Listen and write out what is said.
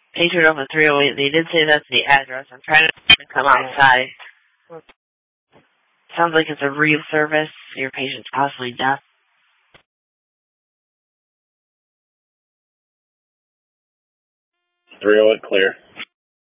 Patient over 308. They did say that's the address. I'm trying to come outside. Sounds like it's a real service. Your patient's possibly deaf. 308 clear.